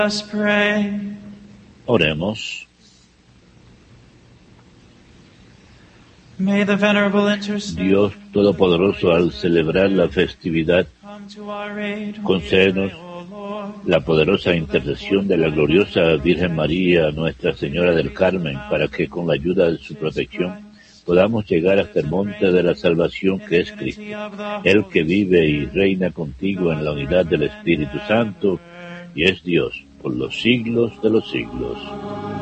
Let us pray. Oremos. May the venerable intercessor Dios Todopoderoso, al celebrar la festividad, come to our aid. concédenos O Lord, la poderosa intercesión de la gloriosa Virgen María, Nuestra Señora del Carmen, para que con la ayuda de su protección podamos llegar hasta el monte de la salvación que es Cristo, el que vive y reina contigo en la unidad del Espíritu Santo y es Dios por los siglos de los siglos.